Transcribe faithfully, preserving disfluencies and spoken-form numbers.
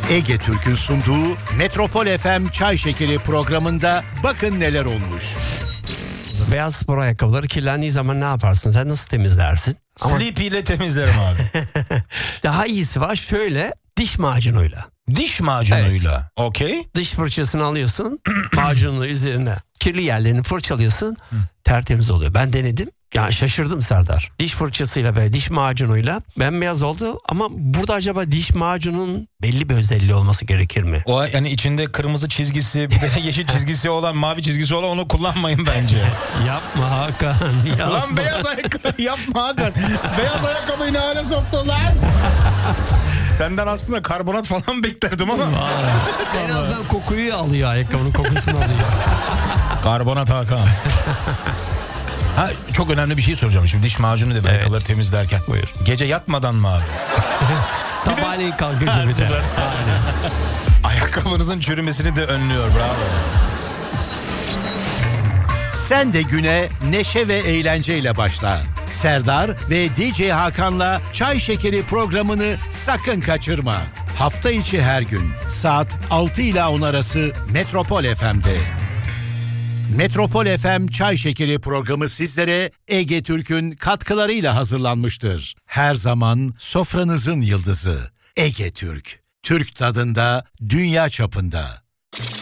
Ege Türk'ün sunduğu Metropol F M Çay Şekeri programında bakın neler olmuş. Beyaz spor ayakkabıları kirlendiği zaman ne yaparsın? Sen nasıl temizlersin? Ama... Sleepy ile temizlerim abi. Daha iyisi var, şöyle diş macunuyla. Diş macunuyla. Evet. Okey. Diş fırçasını alıyorsun, macununu üzerine kirli yerlerini fırçalıyorsun, tertemiz oluyor. Ben denedim. Ya şaşırdım Serdar. Diş fırçasıyla ve diş macunuyla bembeyaz oldu ama burada acaba diş macunun belli bir özelliği olması gerekir mi? O yani içinde kırmızı çizgisi, bir de yeşil çizgisi olan, mavi çizgisi olan, onu kullanmayın bence. Yapma Hakan, yapma. Lan beyaz ayakkabı yapma Hakan. Beyaz ayakkabıyı ne hale soktun lan? Senden aslında karbonat falan beklerdim ama. En azından kokuyu alıyor, ayakkabının kokusunu alıyor. Karbonat Hakan. Ha, çok önemli bir şey soracağım şimdi, diş macunu dedi, evet. Ayakkabıları temizlerken. Buyur. Gece yatmadan mı abi? Sabahleyin kalkınca bir de. Ayakkabınızın çürümesini de önlüyor, bravo. Sen de güne neşe ve eğlenceyle başla. Serdar ve D J Hakan'la Çay Şekeri programını sakın kaçırma. Hafta içi her gün saat altı ile on arası Metropol F M'de. Metropol F M Çay Şekeri programı sizlere Ege Türk'ün katkılarıyla hazırlanmıştır. Her zaman sofranızın yıldızı Ege Türk. Türk tadında, dünya çapında.